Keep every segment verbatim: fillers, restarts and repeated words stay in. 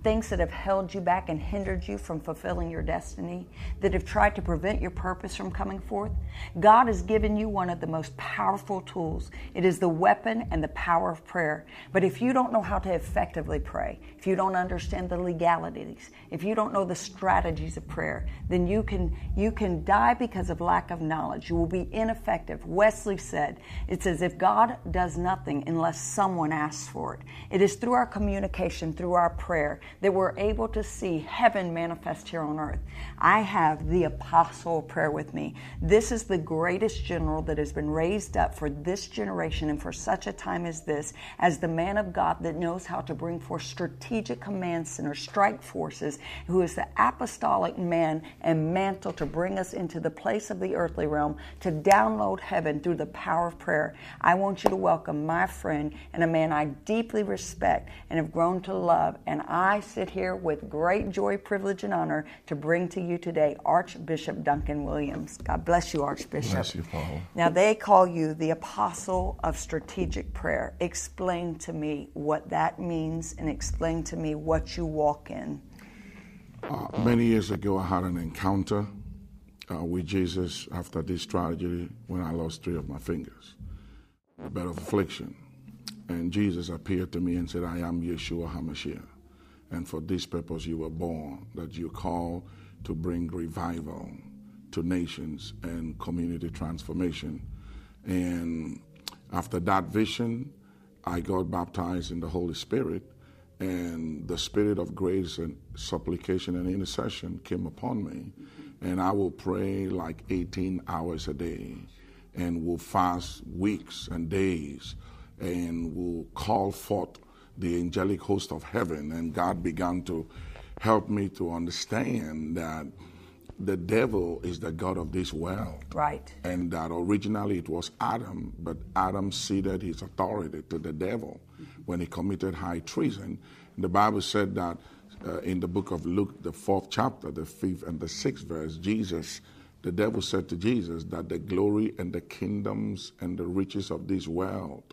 things that have held you back and hindered you from fulfilling your destiny, that have tried to prevent your purpose from coming forth, God has given you one of the most powerful tools. It is the weapon and the power of prayer. But if you don't know how to effectively pray, if you don't understand the legalities, if you don't know the strategies of prayer, then you can you can die because of lack of knowledge. You will be ineffective. Wesley said, it's as if God does nothing unless someone asks for it. It is through our communication, through our prayer, that we're able to see heaven manifest here on earth. I have the apostle of prayer with me. This is the greatest general that has been raised up for this generation and for such a time as this, as the man of God that knows how to bring forth strategic command centers, strike forces, who is the apostolic man and mantle to bring us into the place of the earthly realm, to download heaven through the power of prayer. I want you to welcome my friend and a man I deeply respect and have grown to love, and I sit here with great joy, privilege, and honor to bring to you today Archbishop Duncan Williams. God bless you, Archbishop. Bless you, Paul. Now, they call you the Apostle of Strategic Prayer. Explain to me what that means and explain to me what you walk in. Uh, many years ago, I had an encounter uh, with Jesus after this tragedy when I lost three of my fingers, a bed of affliction. And Jesus appeared to me and said, I am Yeshua HaMashiach. And for this purpose you were born, that you call to bring revival to nations and community transformation. And after that vision, I got baptized in the Holy Spirit, and the spirit of grace and supplication and intercession came upon me. And I will pray like eighteen hours a day, and will fast weeks and days, and will call forth the angelic host of heaven. And God began to help me to understand that the devil is the god of this world. Right. And that originally it was Adam, but Adam ceded his authority to the devil when he committed high treason. The Bible said that uh, in the book of Luke, the fourth chapter, the fifth and the sixth verse, Jesus, the devil said to Jesus that the glory and the kingdoms and the riches of this world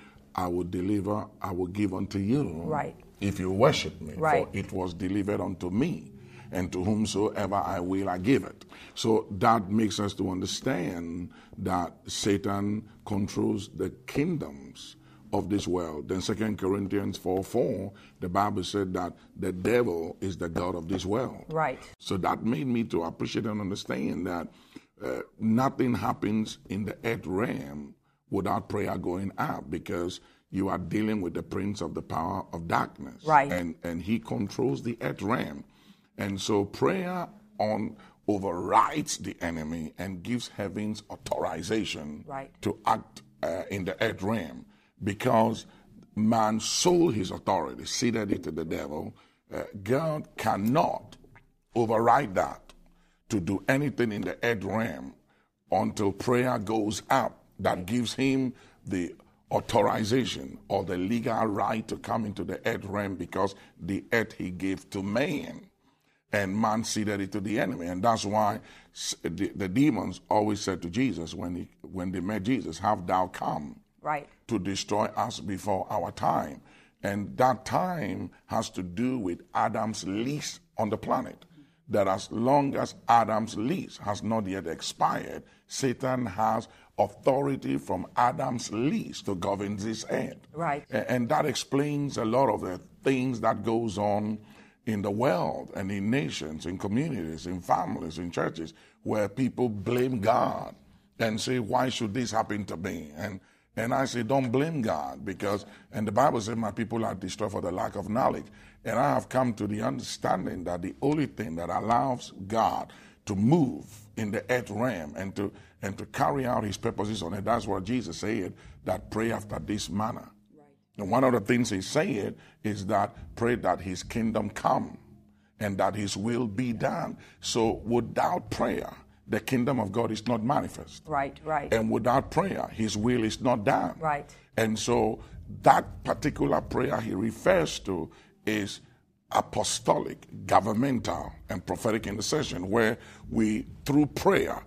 I will deliver, I will give unto you. Right. If you worship me. Right. For it was delivered unto me, and to whomsoever I will, I give it. So that makes us to understand that Satan controls the kingdoms of this world. Then Second Corinthians four four, the Bible said that the devil is the god of this world. Right. So that made me to appreciate and understand that uh, nothing happens in the earth realm without prayer going up, because you are dealing with the prince of the power of darkness. Right. And and he controls the earth realm. And so prayer on overrides the enemy and gives heaven's authorization right. to act uh, in the earth realm, because man sold his authority, ceded it to the devil. Uh, God cannot override that to do anything in the earth realm until prayer goes up. That gives him the authorization or the legal right to come into the earth realm, because the earth he gave to man, and man ceded it to the enemy. And that's why the, the demons always said to Jesus when he, when they met Jesus, have thou come right. to destroy us before our time? And that time has to do with Adam's lease on the planet. That as long as Adam's lease has not yet expired, Satan has authority from Adam's lease to govern this earth. Right. And that explains a lot of the things that goes on in the world and in nations, in communities, in families, in churches, where people blame God and say, why should this happen to me? And and I say, don't blame God, because, and the Bible says, my people are destroyed for the lack of knowledge. And I have come to the understanding that the only thing that allows God to move in the earth realm and to and to carry out his purposes on it, that's what Jesus said, that pray after this manner. Right. And one of the things he said is that pray that his kingdom come and that his will be done. So without prayer, the kingdom of God is not manifest. Right, right. And without prayer, his will is not done. Right. And so that particular prayer he refers to is apostolic, governmental, and prophetic intercession, where we, through prayer,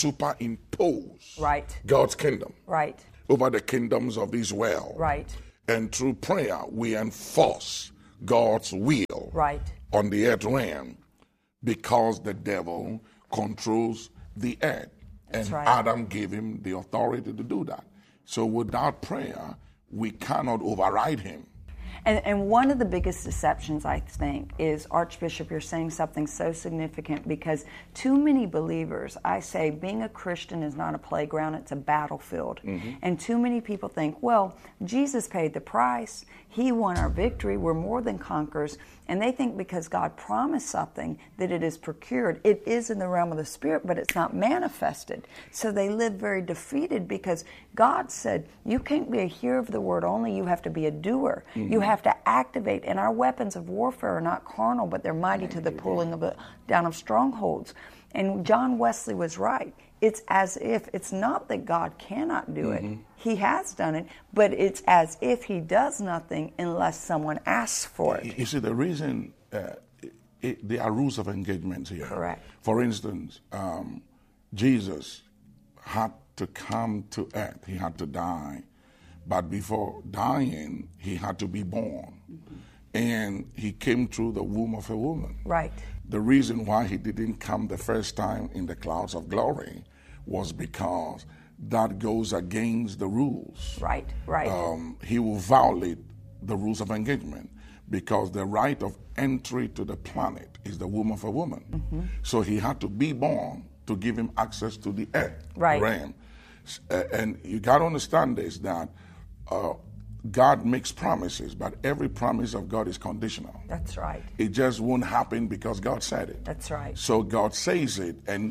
superimpose right. God's kingdom right. over the kingdoms of this world. Right. And through prayer, we enforce God's will right. on the earth realm, because the devil controls the earth. That's and right. Adam gave him the authority to do that. So without prayer, we cannot override him. And, and one of the biggest deceptions, I think, is, Archbishop, you're saying something so significant, because too many believers, I say, being a Christian is not a playground, it's a battlefield. Mm-hmm. And too many people think, well, Jesus paid the price, he won our victory, we're more than conquerors. And they think because God promised something that it is procured. It is in the realm of the Spirit, but it's not manifested. So they live very defeated, because God said, you can't be a hearer of the word only, you have to be a doer. Mm-hmm. You have to activate. And our weapons of warfare are not carnal, but they're mighty to the pulling of the, down of strongholds. And John Wesley was right. It's as if, it's not that God cannot do mm-hmm. it. He has done it, but it's as if he does nothing unless someone asks for it. You see, the reason, uh, it, there are rules of engagement here. Correct. For instance, um, Jesus had to come to earth. He had to die. But before dying, he had to be born. Mm-hmm. And he came through the womb of a woman. Right. The reason why he didn't come the first time in the clouds of glory was because that goes against the rules. Right, right. Um, he will violate the rules of engagement, because the right of entry to the planet is the womb of a woman. Mm-hmm. So he had to be born to give him access to the earth right. realm. Uh, and you got to understand this, that uh, God makes promises, but every promise of God is conditional. That's right. It just won't happen because God said it. That's right. So God says it, and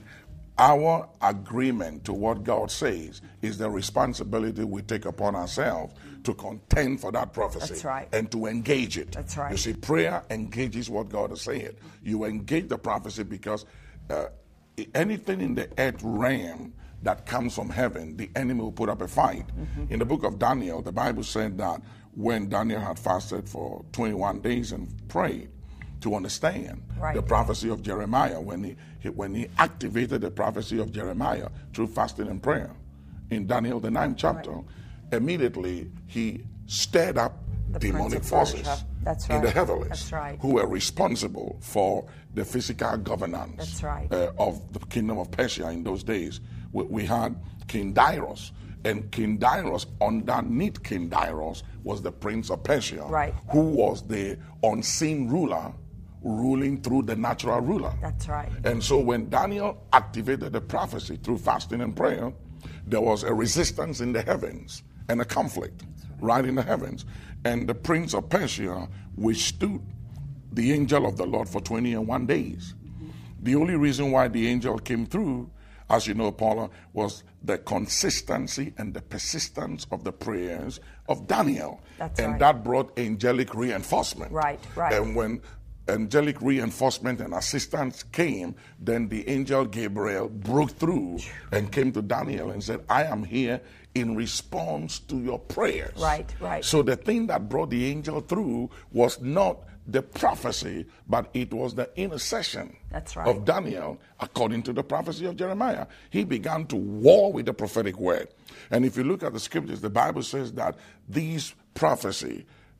our agreement to what God says is the responsibility we take upon ourselves to contend for that prophecy. That's right. And to engage it. That's right. You see, prayer engages what God is saying. You engage the prophecy because uh, anything in the earth realm that comes from heaven, the enemy will put up a fight. Mm-hmm. In the book of Daniel, the Bible said that when Daniel had fasted for twenty-one days and prayed to understand right. the prophecy of Jeremiah, when he, he when he activated the prophecy of Jeremiah through fasting and prayer in Daniel, the ninth chapter, right. immediately he stirred up the demonic forces That's right. in the heavens That's right. who were responsible for the physical governance That's right. uh, of the kingdom of Persia in those days. We, we had King Darius, and King Darius, underneath King Darius, was the prince of Persia, right. who was the unseen ruler ruling through the natural ruler. That's right. And so when Daniel activated the prophecy through fasting and prayer, there was a resistance in the heavens and a conflict right. right in the heavens. And the prince of Persia withstood the angel of the Lord for twenty and one days. Mm-hmm. The only reason why the angel came through, as you know, Paula, was the consistency and the persistence of the prayers of Daniel. That's and right. that brought angelic reinforcement. Right, right. And when angelic reinforcement and assistance came, then the angel Gabriel broke through and came to Daniel and said, I am here in response to your prayers. Right, right. So the thing that brought the angel through was not the prophecy, but it was the intercession That's right. of Daniel according to the prophecy of Jeremiah. He began to war with the prophetic word. And if you look at the scriptures, the Bible says that these prophecy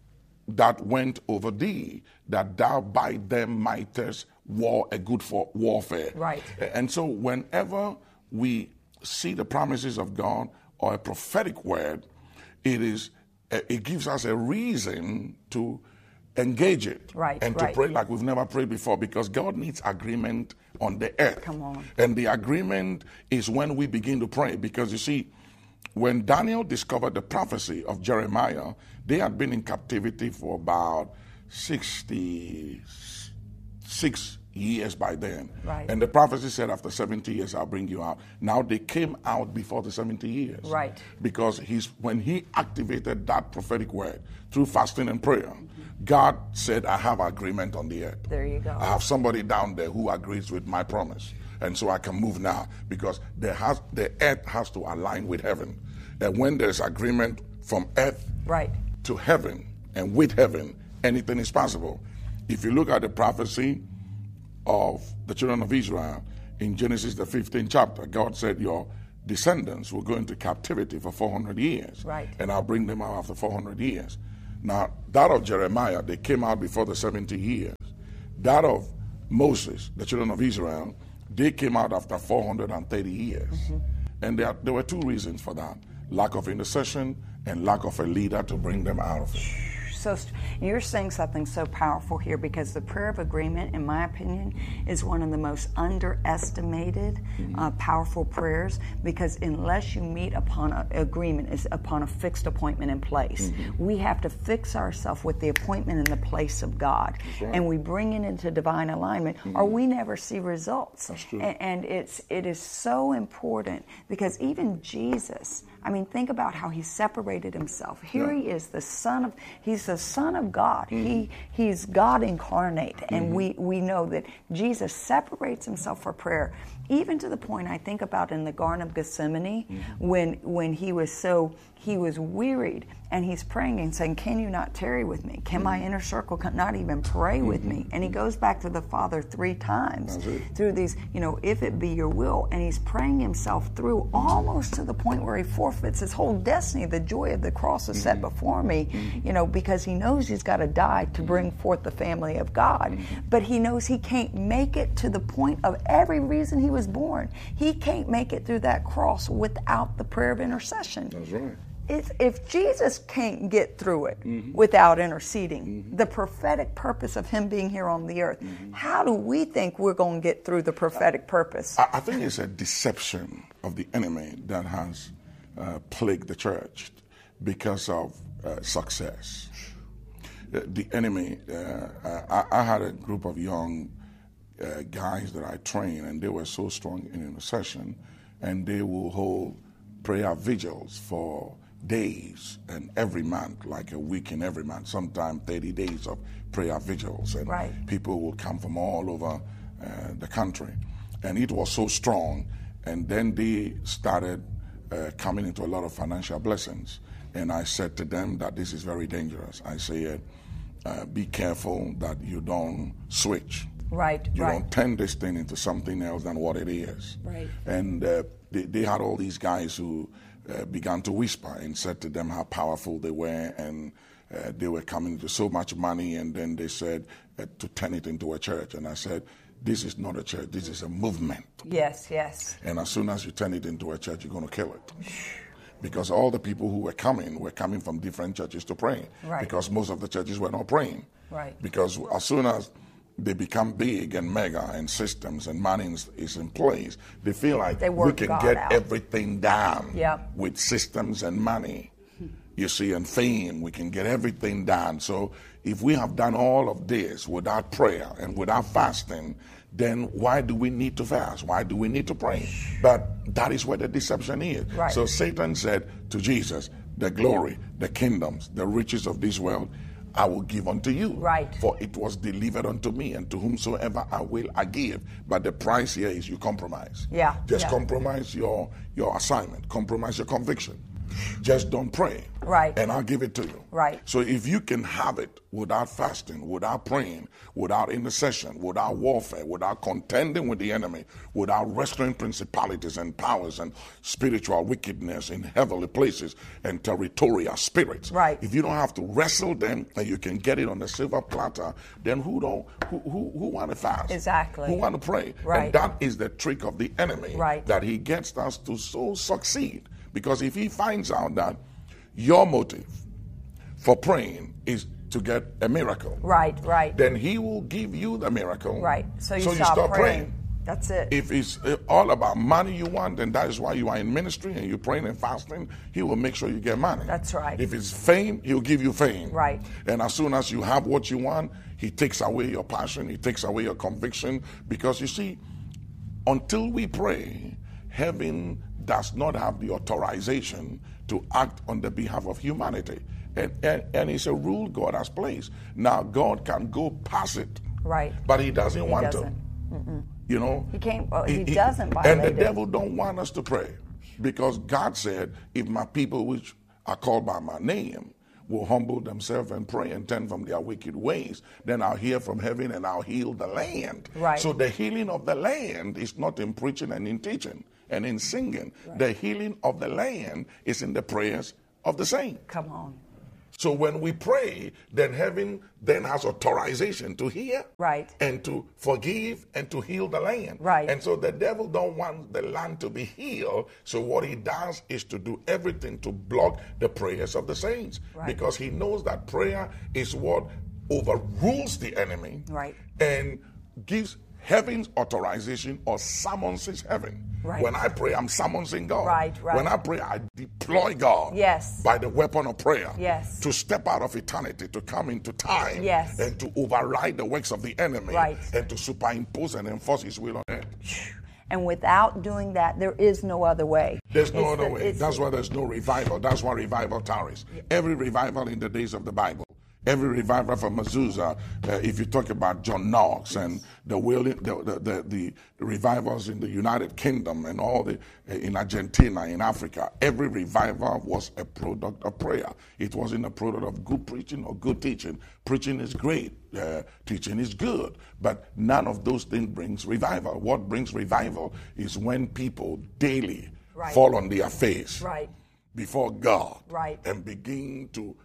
that went over thee, that thou by them mightest war a good for warfare. Right. And so whenever we see the promises of God or a prophetic word, it is it gives us a reason to engage it right, and to right. pray like we've never prayed before, because God needs agreement on the earth. Come on. And the agreement is when we begin to pray, because you see, when Daniel discovered the prophecy of Jeremiah, they had been in captivity for about sixty-six years by then. Right. And the prophecy said after seventy years, I'll bring you out. Now they came out before the seventy years. Right. Because he's when he activated that prophetic word through fasting and prayer, mm-hmm. God said, I have agreement on the earth. There you go. I have somebody down there who agrees with my promise. And so I can move now, because there has, the earth has to align with heaven. And when there's agreement from earth right. to heaven and with heaven, anything is possible. If you look at the prophecy of the children of Israel in Genesis the fifteenth chapter, God said your descendants will go into captivity for four hundred years. Right. And I'll bring them out after four hundred years. Now, that of Jeremiah, they came out before the seventy years. That of Moses, the children of Israel, they came out after four hundred thirty years. Mm-hmm. And there, there were two reasons for that: lack of intercession and lack of a leader to bring them out of it. So you're saying something so powerful here, because the prayer of agreement, in my opinion, is one of the most underestimated, mm-hmm. uh, powerful prayers, because unless you meet upon an agreement, is upon a fixed appointment in place. Mm-hmm. We have to fix ourselves with the appointment in the place of God. Right. And we bring it into divine alignment, mm-hmm. or we never see results. That's true. And, and it's, it is so important, because even Jesus, I mean, think about how he separated himself. Here yeah. he is, the Son of, he's the Son of God. Mm-hmm. He He's God incarnate. Mm-hmm. And we, we know that Jesus separates himself for prayer, even to the point I think about in the Garden of Gethsemane, mm-hmm. when when he was so, he was wearied, and he's praying and saying, can you not tarry with me? Can mm-hmm. my inner circle not even pray mm-hmm. with me? And he goes back to the Father three times through these, you know, if it be your will. And he's praying himself through almost to the point where he forfeits his whole destiny. The joy of the cross is mm-hmm. set before me, mm-hmm. you know, because he knows he's got to die to bring forth the family of God. Mm-hmm. But he knows he can't make it to the point of every reason he was born. He can't make it through that cross without the prayer of intercession. That's right. If, if Jesus can't get through it mm-hmm. without interceding, mm-hmm. the prophetic purpose of him being here on the earth, mm-hmm. how do we think we're going to get through the prophetic purpose? I, I think it's a deception of the enemy that has uh, plagued the church because of uh, success. Uh, the enemy, uh, I, I had a group of young uh, guys that I trained, and they were so strong in intercession, and they will hold prayer vigils for days and every month, like a week in every month, sometimes thirty days of prayer vigils. And right. people will come from all over uh, the country. And it was so strong. And then they started uh, coming into a lot of financial blessings. And I said to them that this is very dangerous. I said, uh, be careful that you don't switch. Right, You right. don't turn this thing into something else than what it is. Right. And uh, they, they had all these guys who uh, began to whisper and said to them how powerful they were, and uh, they were coming to so much money, and then they said uh, to turn it into a church. And I said, this is not a church, this is a movement. Yes, yes. And as soon as you turn it into a church, you're going to kill it. Because all the people who were coming were coming from different churches to pray. Right. Because most of the churches were not praying. Right. Because as soon as they become big and mega and systems and money is, is in place, they feel like they we can God get out. everything done yep. with systems and money. You see, and fame, we can get everything done. So if we have done all of this without prayer and without fasting, then why do we need to fast? Why do we need to pray? But that is where the deception is. Right. So Satan said to Jesus, the glory, the kingdoms, the riches of this world, I will give unto you. Right. For it was delivered unto me, and to whomsoever I will, I give. But the price here is you compromise. Yeah. Just yeah. compromise your, your assignment. Compromise your conviction. Just don't pray. Right. And I'll give it to you. Right. So if you can have it without fasting, without praying, without intercession, without warfare, without contending with the enemy, without wrestling principalities and powers and spiritual wickedness in heavenly places and territorial spirits. Right. If you don't have to wrestle them and you can get it on a silver platter, then who don't who who, who want to fast? Exactly. Who want to pray? Right. And that is the trick of the enemy. Right. That he gets us to so succeed. Because if he finds out that your motive for praying is to get a miracle, right, right, then he will give you the miracle. Right. So you, so stop, you start praying. praying. That's it. If it's all about money you want, then that is why you are in ministry and you're praying and fasting. He will make sure you get money. That's right. If it's fame, he'll give you fame. Right. And as soon as you have what you want, he takes away your passion, he takes away your conviction. Because you see, until we pray, heaven does not have the authorization to act on the behalf of humanity. And, and, and it's a rule God has placed. Now, God can go past it. Right. But he doesn't he want doesn't. to. Mm-mm. You know? He can't, well, he, he doesn't violate And the it. devil don't want us to pray. Because God said, if my people which are called by my name will humble themselves and pray and turn from their wicked ways, then I'll hear from heaven and I'll heal the land. Right. So the healing of the land is not in preaching and in teaching and in singing. Right. The healing of the land is in the prayers of the saint. Come on. So when we pray, then heaven then has authorization to hear, right, and to forgive and to heal the land. Right. And so the devil don't want the land to be healed. So what he does is to do everything to block the prayers of the saints, right, because he knows that prayer is what overrules the enemy, right, and gives heaven's authorization or summonses heaven. Right. When I pray, I'm summoning God. Right, right. When I pray, I deploy God. Yes. By the weapon of prayer. Yes. To step out of eternity, to come into time. Yes. And to override the works of the enemy. Right. And to superimpose and enforce his will on earth. And without doing that, there is no other way. There's no It's other the- way. it's That's the- why there's no revival. That's why revival tarries. Every revival in the days of the Bible, every revival from Azusa, uh, if you talk about John Knox and the, William, the, the, the, the revivals in the United Kingdom and all the, uh, in Argentina, in Africa, every revival was a product of prayer. It wasn't a product of good preaching or good teaching. Preaching is great. Uh, teaching is good. But none of those things brings revival. What brings revival is when people daily Right. fall on their face Right. before God Right. and begin to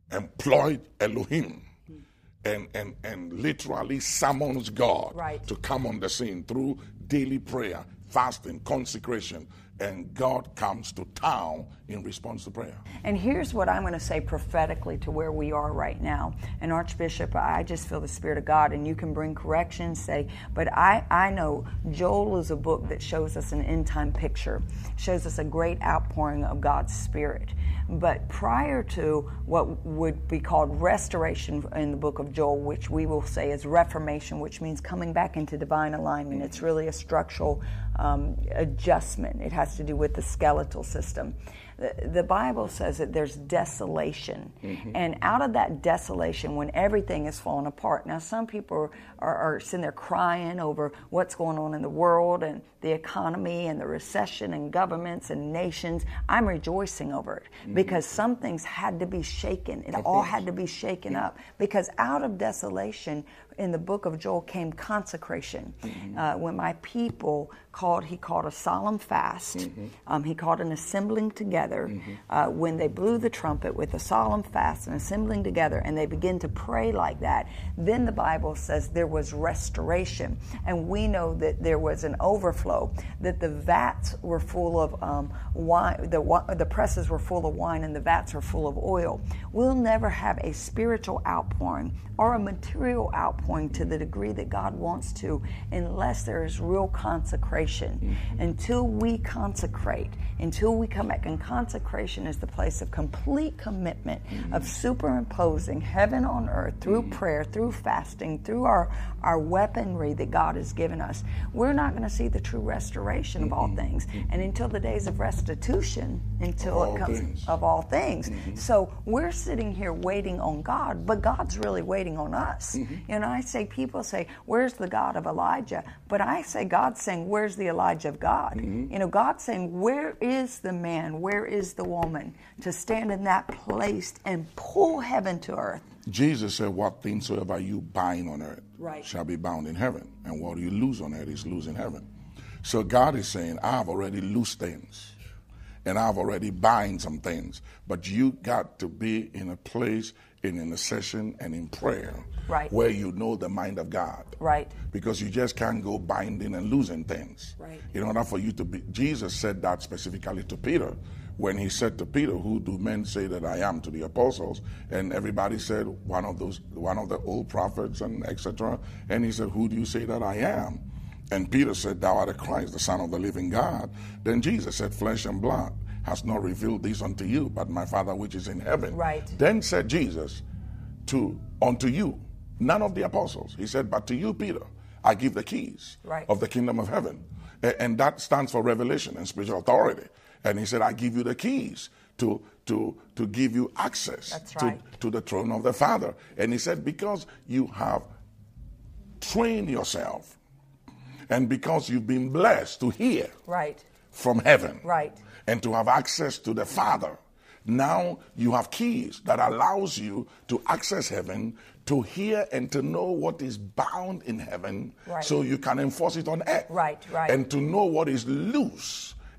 employ Elohim and, and, and literally summons God Right. to come on the scene through daily prayer, fasting, consecration, and God comes to town in response to prayer. And here's what I'm going to say prophetically to where we are right now. And Archbishop, I just feel the Spirit of God, and you can bring correction, say, but I, I know Joel is a book that shows us an end-time picture, shows us a great outpouring of God's Spirit. But prior to what would be called restoration in the book of Joel, which we will say is reformation, which means coming back into divine alignment, it's really a structural um, adjustment. It has to do with the skeletal system. The, the Bible says that there's desolation. Mm-hmm. And out of that desolation, when everything is falling apart, now some people are, are sitting there crying over what's going on in the world and the economy and the recession and governments and nations. I'm rejoicing over it, mm-hmm. because some things had to be shaken. It all had to be shaken yeah. up, because out of desolation in the book of Joel came consecration. Mm-hmm. Uh, when my people called, he called a solemn fast. Mm-hmm. Um, he called an assembling together. Mm-hmm. Uh, when they blew the trumpet with a solemn fast and assembling together, and they begin to pray like that, then the Bible says there was restoration. And we know that there was an overflow, that the vats were full of um, wine, the, the presses were full of wine, and the vats were full of oil. We'll never have a spiritual outpouring or a material outpouring to the degree that God wants to unless there is real consecration. Mm-hmm. Until we consecrate, until we come back, and consecration is the place of complete commitment, mm-hmm. of superimposing heaven on earth through mm-hmm. prayer, through fasting, through our, our weaponry that God has given us. We're not going to see the true restoration mm-hmm. of all things. Mm-hmm. And until the days of restitution, until of it comes things. of all things. Mm-hmm. So we're sitting here waiting on God, but God's really waiting on us. Mm-hmm. You know, I say, people say, where's the God of Elijah? But I say, God's saying, where's the Elijah of God? Mm-hmm. You know, God's saying, where is the man, where is the woman to stand in that place and pull heaven to earth? Jesus said, what things soever you bind on earth right. shall be bound in heaven, and what you lose on earth is loose in heaven. So God is saying, I've already loosed things, and I've already bind some things, but you got to be in a place in intercession and in prayer, right. where you know the mind of God. Right. Because you just can't go binding and losing things. Right. In order for you to be, Jesus said that specifically to Peter, when he said to Peter, who do men say that I am, to the apostles? And everybody said, one of those, one of the old prophets, and et cetera. And he said, who do you say that I am? And Peter said, thou art the Christ, the Son of the living God. Then Jesus said, flesh and blood has not revealed this unto you, but my Father which is in heaven. Right. Then said Jesus to unto you, none of the apostles. He said, but to you, Peter, I give the keys right. of the kingdom of heaven. And that stands for revelation and spiritual authority. And he said, I give you the keys to to to give you access That's to, right. to the throne of the Father. And he said, because you have trained yourself, and because you've been blessed to hear right. from heaven, right. and to have access to the Father, now you have keys that allows you to access heaven, to hear and to know what is bound in heaven, right. so you can enforce it on earth. Right, right. And to know what is loose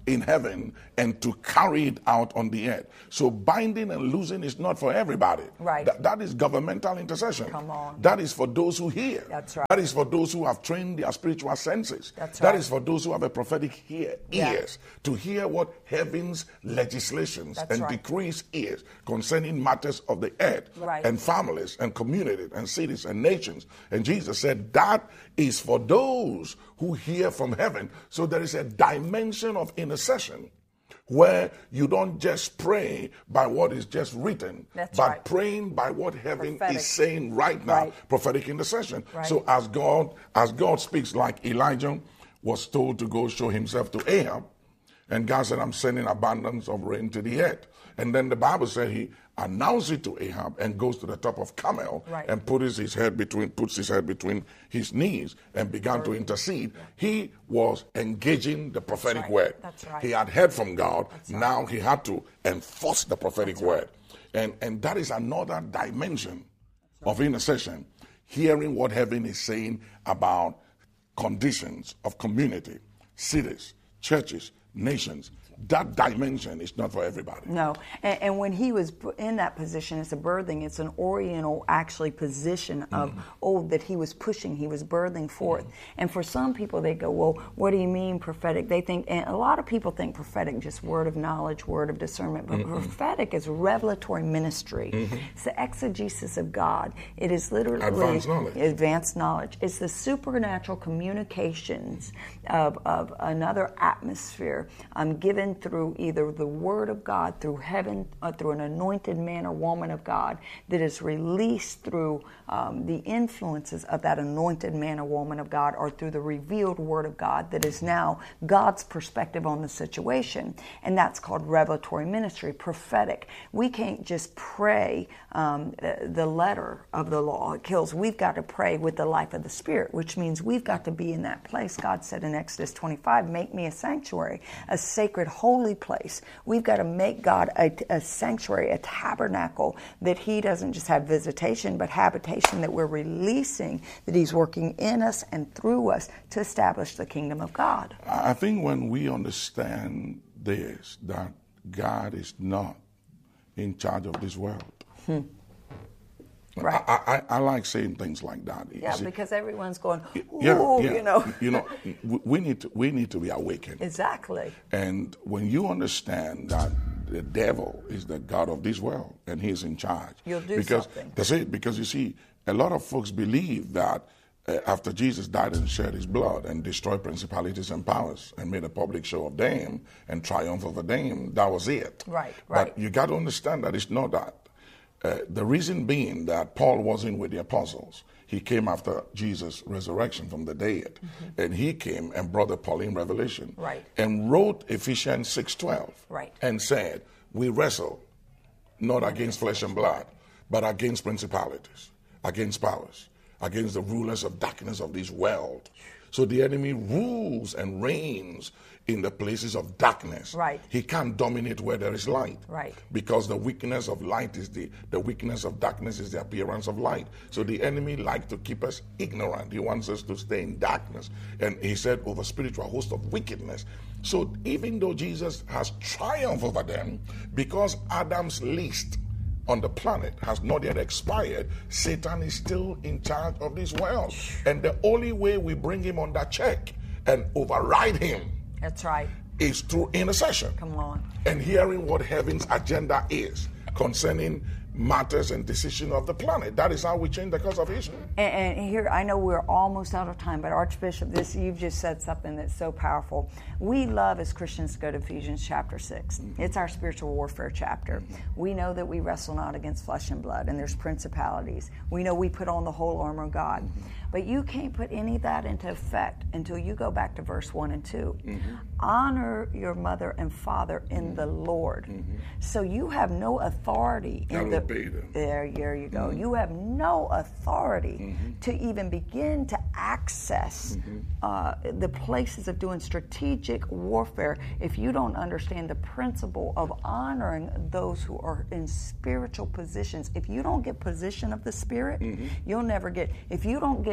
in heaven and to carry it out on the earth. So binding and loosing is not for everybody. Right. Th- that is governmental intercession. Come on. That is for those who hear. That's right. That is for those who have trained their spiritual senses. That's That right. is for those who have a prophetic hear, Yeah. ears to hear what heaven's legislations That's and right. decrees is concerning matters of the earth Right. and families and communities and cities and nations. And Jesus said that is for those who hear from heaven. So there is a dimension of intercession where you don't just pray by what is just written, That's but right. praying by what heaven Prophetic. is saying right now, Right. prophetic intercession. Right. So as God, as God speaks, like Elijah was told to go show himself to Ahab, and God said, I'm sending abundance of rain to the earth. And then the Bible said he announced it to Ahab and goes to the top of Carmel Right. and puts his head between puts his head between his knees and began to intercede. He was engaging the prophetic right. word. That's right. He had heard from God. That's right. Now he had to enforce the prophetic That's right. word. And and that is another dimension of intercession. Hearing what heaven is saying about conditions of community, cities, churches, nations. That dimension is not for everybody. No, and, and when he was in that position, it's a birthing, it's an oriental actually position of, mm-hmm. oh, that he was pushing, he was birthing forth. Mm-hmm. And for some people, they go, well, what do you mean prophetic? They think, and a lot of people think prophetic, just word of knowledge, word of discernment, but mm-hmm. prophetic is revelatory ministry. Mm-hmm. It's the exegesis of God. It is literally advanced knowledge. Advanced knowledge. It's the supernatural communications of, of another atmosphere um, given through either the Word of God, through heaven, or through an anointed man or woman of God that is released through um, the influences of that anointed man or woman of God, or through the revealed Word of God that is now God's perspective on the situation. And that's called revelatory ministry, prophetic. We can't just pray um, the letter of the law. It kills. We've got to pray with the life of the Spirit, which means we've got to be in that place. God said in Exodus twenty-five, make me a sanctuary, a sacred, holy place. We've got to make God a, a sanctuary, a tabernacle, that He doesn't just have visitation, but habitation, that we're releasing, that He's working in us and through us to establish the kingdom of God. I think when we understand this, that God is not in charge of this world. Hmm. Right. I, I, I like saying things like that. Yeah, see, because everyone's going, ooh, yeah, yeah. you know. You know, we need to we need to be awakened. Exactly. And when you understand that the devil is the God of this world and he's in charge, you'll do because something. That's it. Because you see, a lot of folks believe that uh, after Jesus died and shed his blood and destroyed principalities and powers and made a public show of them and triumph over them, that was it. Right. Right. But you got to understand that it's not that. Uh, the reason being that Paul wasn't with the apostles. He came after Jesus' resurrection from the dead. Mm-hmm. And he came and brought the Pauline revelation. Right. And wrote Ephesians six twelve. Right. And said, we wrestle not against flesh and blood, but against principalities, against powers, against the rulers of darkness of this world. So the enemy rules and reigns in the places of darkness. Right. He can't dominate where there is light. Right. Because the weakness of light is the, the weakness of darkness is the appearance of light. So the enemy likes to keep us ignorant. He wants us to stay in darkness. And he said over spiritual host of wickedness. So even though Jesus has triumphed over them, because Adam's list on the planet has not yet expired, Satan is still in charge of this world. And the only way we bring him under check and override him, that's right, is through intercession. Come on. And hearing what heaven's agenda is concerning matters and decisions of the planet. That is how we change the course of history. And, and here, I know we're almost out of time, but Archbishop, this you've just said something that's so powerful. We love as Christians to go to Ephesians chapter six. Mm-hmm. It's our spiritual warfare chapter. Mm-hmm. We know that we wrestle not against flesh and blood, and there's principalities. We know we put on the whole armor of God. Mm-hmm. But you can't put any of that into effect until you go back to verse one and two. Mm-hmm. Honor your mother and father in mm-hmm. the Lord. Mm-hmm. So you have no authority in the There, there you go. Mm-hmm. You have no authority mm-hmm. to even begin to access mm-hmm. uh, the places of doing strategic warfare if you don't understand the principle of honoring those who are in spiritual positions. If you don't get position of the Spirit, mm-hmm. you'll never get, if you don't get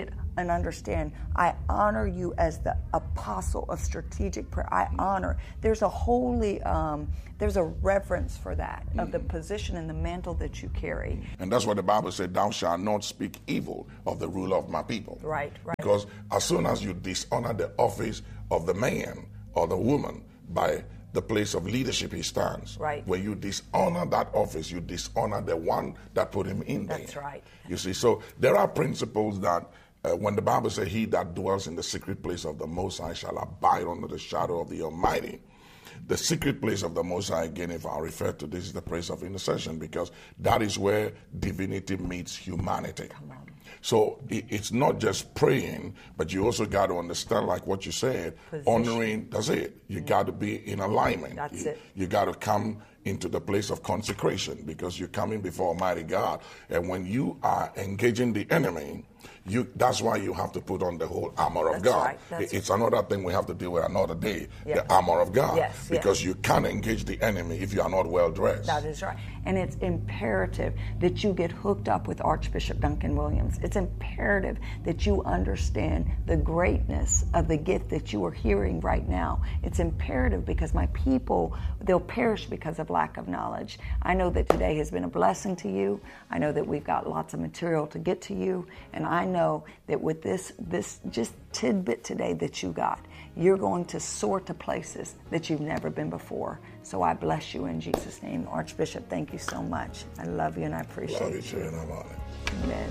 get and understand, I honor you as the apostle of strategic prayer. I honor. There's a holy, um, there's a reverence for that, of the position and the mantle that you carry. And that's what the Bible said, thou shalt not speak evil of the ruler of my people. Right, right. Because as soon as you dishonor the office of the man or the woman by the place of leadership he stands. Right. When you dishonor that office, you dishonor the one that put him in there. That's right. You see, so there are principles that uh, when the Bible says, he that dwells in the secret place of the Most High shall abide under the shadow of the Almighty. The secret place of the Most High, again, if I refer to this, is the place of intercession, because that is where divinity meets humanity. Come on. So it's not just praying, but you also got to understand, like what you said, Position. honoring, that's it. You mm-hmm. got to be in alignment. That's you, it. You got to come into the place of consecration, because you're coming before Almighty God. And when you are engaging the enemy, you that's why you have to put on the whole armor of That's God. Right. That's it's right. another thing we have to deal with another day, yeah. the armor of God. Yes, because yes. you can't engage the enemy if you are not well dressed. That is right. And it's imperative that you get hooked up with Archbishop Duncan Williams. It's imperative that you understand the greatness of the gift that you are hearing right now. It's imperative because my people, they'll perish because of lack of knowledge. I know that today has been a blessing to you. I know that we've got lots of material to get to you. And I know that with this, this just tidbit today that you got, you're going to soar to places that you've never been before. So I bless you in Jesus' name. Archbishop, thank you so much. I love you and I appreciate love you. you. And I'm on it. Amen.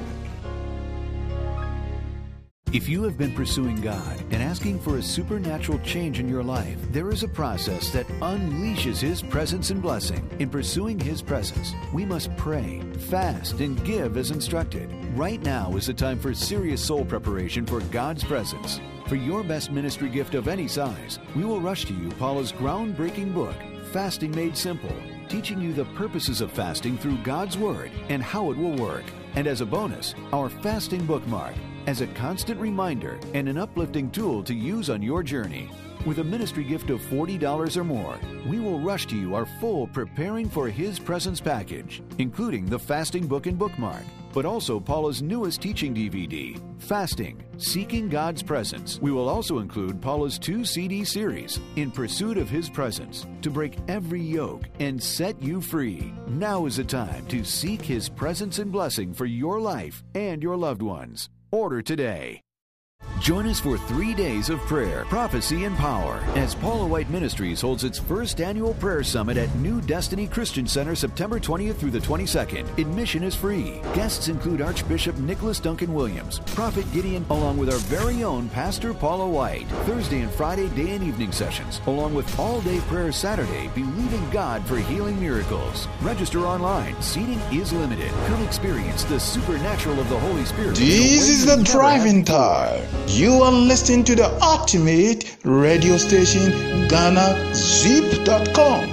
If you have been pursuing God and asking for a supernatural change in your life, there is a process that unleashes His presence and blessing. In pursuing His presence, we must pray, fast, and give as instructed. Right now is the time for serious soul preparation for God's presence. For your best ministry gift of any size, we will rush to you Paula's groundbreaking book, Fasting Made Simple, teaching you the purposes of fasting through God's Word and how it will work. And as a bonus, our fasting bookmark, as a constant reminder and an uplifting tool to use on your journey. With a ministry gift of forty dollars or more, we will rush to you our full Preparing for His Presence package, including the fasting book and bookmark, but also Paula's newest teaching D V D, Fasting, Seeking God's Presence. We will also include Paula's two C D series, In Pursuit of His Presence, to break every yoke and set you free. Now is the time to seek His presence and blessing for your life and your loved ones. Order today. Join us for three days of prayer, prophecy, and power as Paula White Ministries holds its first annual prayer summit at New Destiny Christian Center September twentieth through the twenty-second. Admission is free. Guests include Archbishop Nicholas Duncan Williams, Prophet Gideon, along with our very own Pastor Paula White. Thursday and Friday day and evening sessions, along with all-day prayer Saturday, believing God for healing miracles. Register online. Seating is limited. Come experience the supernatural of the Holy Spirit. This is the driving time. You are listening to the ultimate radio station, Ghana Zip dot com.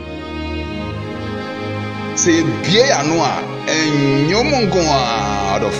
C'est bien à nous, et nous